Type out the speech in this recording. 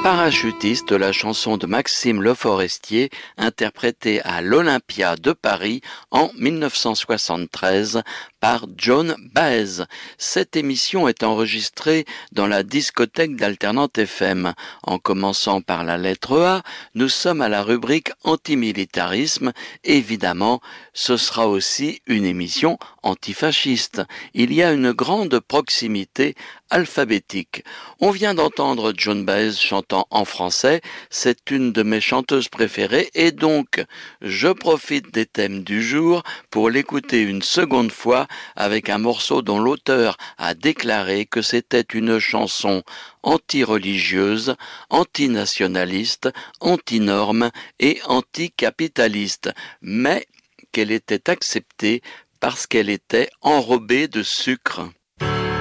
Parachutiste, la chanson de Maxime Le Forestier, interprétée à l'Olympia de Paris en 1973 par Joan Baez. Cette émission est enregistrée dans la discothèque d'Alternante FM. En commençant par la lettre A, nous sommes à la rubrique antimilitarisme. Évidemment, ce sera aussi une émission antifasciste. Il y a une grande proximité alphabétique. On vient d'entendre Joan Baez chantant en français, c'est une de mes chanteuses préférées et donc je profite des thèmes du jour pour l'écouter une seconde fois avec un morceau dont l'auteur a déclaré que c'était une chanson anti-religieuse, anti-nationaliste, anti-norme et anti-capitaliste, mais qu'elle était acceptée parce qu'elle était enrobée de sucre.